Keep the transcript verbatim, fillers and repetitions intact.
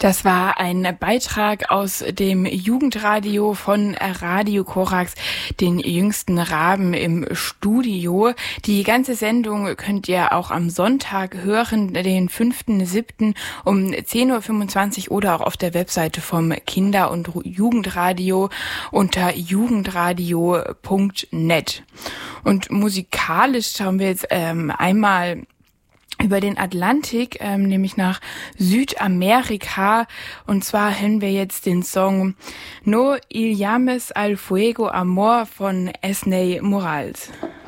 Das war ein Beitrag aus dem Jugendradio von Radio Korax, den jüngsten Raben im Studio. Die ganze Sendung könnt ihr auch am Sonntag hören, den fünften siebten um zehn Uhr fünfundzwanzig oder auch auf der Webseite vom Kinder- und Jugendradio unter jugendradio punkt net. Und musikalisch schauen wir jetzt ähm, einmal über den Atlantik, ähm, nämlich nach Südamerika. Und zwar hören wir jetzt den Song No Il llames al fuego amor von Esney Morales.